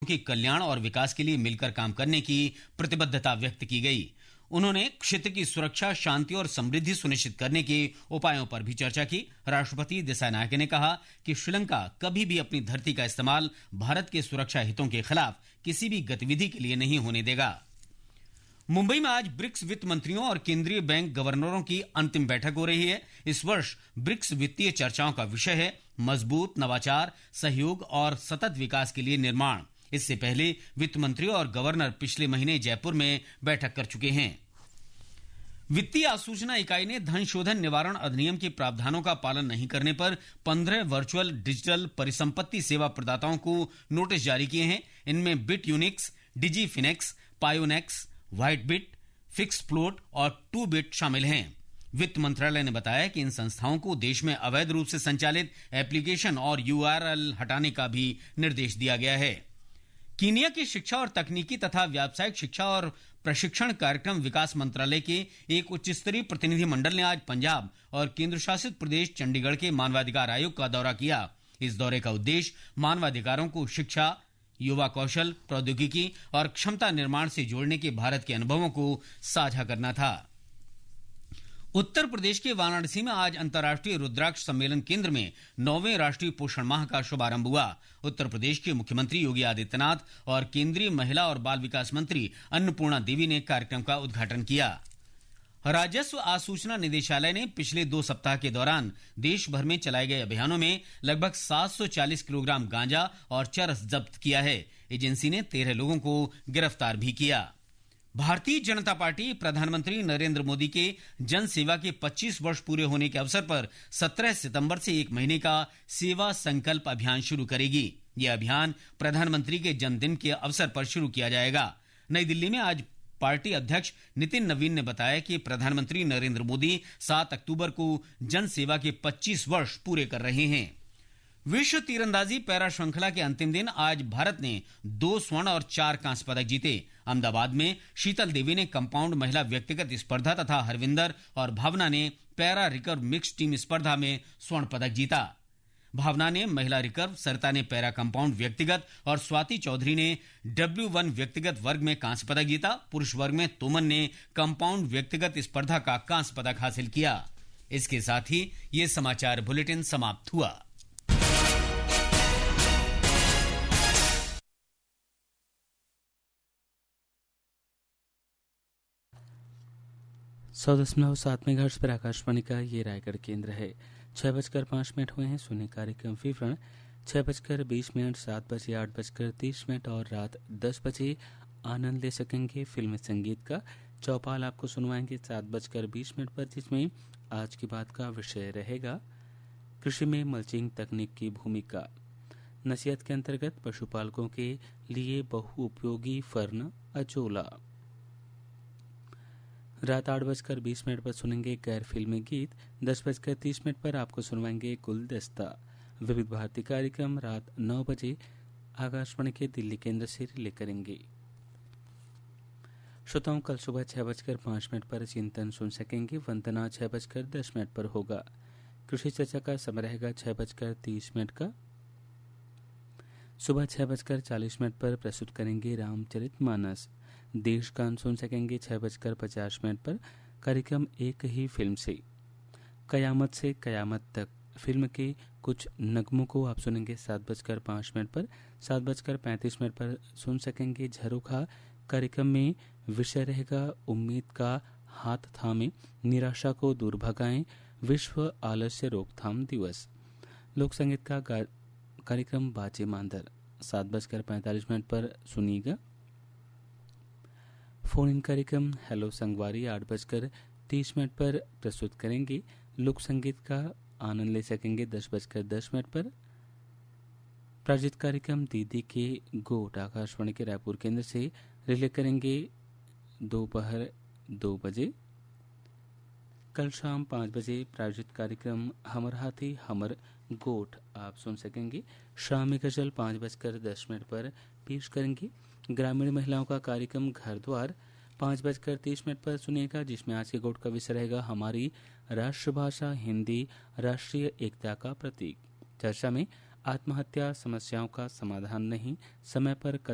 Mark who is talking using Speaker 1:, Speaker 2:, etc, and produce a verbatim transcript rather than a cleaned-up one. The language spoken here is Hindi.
Speaker 1: के कल्याण और विकास के लिए मिलकर काम करने की प्रतिबद्धता व्यक्त की गई। उन्होंने क्षेत्र की सुरक्षा, शांति और समृद्धि सुनिश्चित करने के उपायों पर भी चर्चा की। राष्ट्रपति दिसानायके ने कहा कि श्रीलंका कभी भी अपनी धरती का इस्तेमाल भारत के सुरक्षा हितों के खिलाफ किसी भी गतिविधि के लिए नहीं होने देगा। मुंबई में आज ब्रिक्स वित्त मंत्रियों और केंद्रीय बैंक गवर्नरों की अंतिम बैठक हो रही है। इस वर्ष ब्रिक्स वित्तीय चर्चाओं का विषय है मजबूत नवाचार, सहयोग और सतत विकास के लिए निर्माण। इससे पहले वित्त मंत्री और गवर्नर पिछले महीने जयपुर में बैठक कर चुके हैं। वित्तीय आसूचना इकाई ने धन शोधन निवारण अधिनियम के प्रावधानों का पालन नहीं करने पर पंद्रह वर्चुअल डिजिटल परिसंपत्ति सेवा प्रदाताओं को नोटिस जारी किए हैं। इनमें बिट यूनिक्स, डिजी Phoenix, पायोनेक्स, white bit, fix float और टू बिट शामिल हैं। वित्त मंत्रालय ने बताया कि इन संस्थाओं को देश में अवैध रूप से संचालित एप्लीकेशन और यूआरएल हटाने का भी निर्देश दिया गया है। कीनिया की शिक्षा और तकनीकी तथा व्यावसायिक शिक्षा और प्रशिक्षण कार्यक्रम विकास मंत्रालय के एक उच्च स्तरीय प्रतिनिधि मंडल ने आज पंजाब और केंद्र शासित प्रदेश चंडीगढ़ के मानवाधिकार आयोग का दौरा किया। इस दौरे का उद्देश्य मानवाधिकारों को शिक्षा, युवा कौशल, प्रौद्योगिकी और क्षमता निर्माण से जोड़ने के भारत के अनुभवों को साझा करना था। उत्तर प्रदेश के वाराणसी में आज अंतर्राष्ट्रीय रुद्राक्ष सम्मेलन केंद्र में नौवें राष्ट्रीय पोषण माह का शुभारंभ हुआ। उत्तर प्रदेश के मुख्यमंत्री योगी आदित्यनाथ और केंद्रीय महिला और बाल विकास मंत्री अन्नपूर्णा देवी ने कार्यक्रम का उद्घाटन किया। राजस्व आसूचना निदेशालय ने पिछले दो सप्ताह के दौरान देश भर में चलाए गए अभियानों में लगभग सात सौ चालीस किलोग्राम गांजा और चरस जब्त किया है। एजेंसी ने तेरह लोगों को गिरफ्तार भी किया। भारतीय जनता पार्टी प्रधानमंत्री नरेंद्र मोदी के जन सेवा के पच्चीस वर्ष पूरे होने के अवसर पर सत्रह सितंबर से एक महीने का सेवा संकल्प अभियान शुरू करेगी। यह अभियान प्रधानमंत्री के जन्मदिन के अवसर पर शुरू किया जाएगा। नई दिल्ली में आज पार्टी अध्यक्ष नितिन नवीन ने बताया कि प्रधानमंत्री नरेंद्र मोदी सात अक्टूबर को जन सेवा के पच्चीस वर्ष पूरे कर रहे हैं। विश्व तीरंदाजी पैरा श्रृंखला के अंतिम दिन आज भारत ने दो स्वर्ण और चार कांस्य पदक जीते। अहमदाबाद में शीतल देवी ने कंपाउंड महिला व्यक्तिगत स्पर्धा तथा हरविंदर और भावना ने पैरा रिकर्व मिक्स टीम स्पर्धा में स्वर्ण पदक जीता। भावना ने महिला रिकर्व, सरिता ने पैरा कंपाउंड व्यक्तिगत और स्वाति चौधरी ने डब्ल्यू वन व्यक्तिगत वर्ग में कांस्य पदक जीता। पुरुष वर्ग में तोमन ने कंपाउंड व्यक्तिगत स्पर्धा का कांस्य पदक हासिल किया। इसके साथ ही ये समाचार बुलेटिन समाप्त हुआ।
Speaker 2: सौ दशमलव सात मेगाहर्ट्ज पर आकाशवाणी का ये रायगढ़ केंद्र है। छह बजकर पाँच मिनट हुए हैं। सुनिए कार्यक्रम विवरण। छह बजकर बीस मिनट, सात बजे, आठ बजकर तीस मिनट और रात दस बजे आनंद ले सकेंगे फिल्म संगीत का। चौपाल आपको सुनवाएंगे सात बजकर बीस मिनट पर, जिसमें आज की बात का विषय रहेगा कृषि में मल्चिंग तकनीक की भूमिका। नसीहत के अंतर्गत पशुपालकों के लिए बहु उपयोगी फर्न अचोला। रात आठ बजकर बीस मिनट पर सुनेंगे गैर फिल्मी गीत। दस बजकर तीस मिनट पर आपको सुनवाएंगे गुलदस्ता। विविध भारती कार्यक्रम रात नौ बजे आकाशवाणी के दिल्ली केंद्र से रिले करेंगे। श्रोताओं, कल सुबह छह बजकर पाँच मिनट पर चिंतन सुन सकेंगे। वंदना छह बजकर दस मिनट पर होगा। कृषि चर्चा का समय रहेगा छह बजकर तीस मिनट का। सुबह छह बजकर चालीस मिनट पर प्रस्तुत करेंगे रामचरितमानस। देश गान सुन सकेंगे छह बजकर पचास मिनट पर। कार्यक्रम एक ही फिल्म से कयामत से कयामत तक फिल्म के कुछ नगमों को आप सुनेंगे सात बजकर पाँच मिनट पर। सात बजकर पैंतीस मिनट पर सुन सकेंगे झरोखा। कार्यक्रम में विषय रहेगा उम्मीद का हाथ थामे, निराशा को दूर भगाएं, विश्व आलस्य रोकथाम दिवस। लोक संगीत का कार्यक्रम बाजे मांदर। सात बजकर पैंतालीस मिनट पर सुनिएगा फोन इन कार्यक्रम हेलो संगवारी। आठ बजकर तीस मिनट पर प्रस्तुत करेंगे लोक संगीत का आनंद ले सकेंगे। दस बजकर दस मिनट पर प्रायोजित कार्यक्रम दीदी के गोट आकाशवाणी के रायपुर केंद्र से रिले करेंगे दोपहर दो बजे। कल शाम पाँच बजे प्रायोजित कार्यक्रम हमर हाथी हमर गोट आप सुन सकेंगे। शाम में गजल पाँच बजकर दस मिनट पर पेश करेंगे ग्रामीण महिलाओं का कार्यक्रम घर द्वार। पाँच बजकर तीस मिनट पर सुनिएगा, जिसमें आज के गोट का विषय रहेगा हमारी राष्ट्रभाषा हिंदी राष्ट्रीय एकता का प्रतीक। चर्चा में आत्महत्या समस्याओं का समाधान नहीं, समय पर